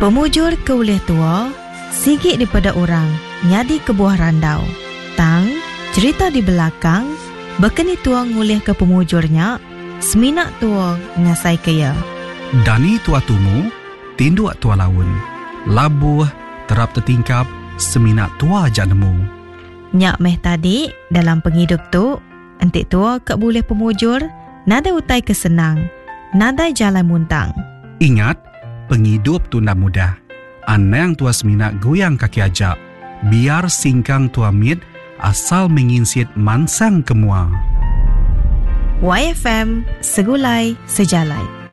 Pemujur ke ulih tua, sigit daripada orang, nyadi ke buah randau. Tang, cerita di belakang, bekeni tua ngulih ke pemujurnya, seminak tua ngasai kaya. Dani tua tumu, tinduak tua laun. Labuh, terap tertingkap, seminak tua jak nemu. Nyak meh tadi, dalam penghidup tu, entik tua ke boleh pemujur, nada utai kesenang, nada jalan muntang. Ingat, penghidup tu nak mudah. Anang tua seminak goyang kaki ajak. Biar singkang tua mit, asal menginsit mansang kemua. YFM, segulai sejalai.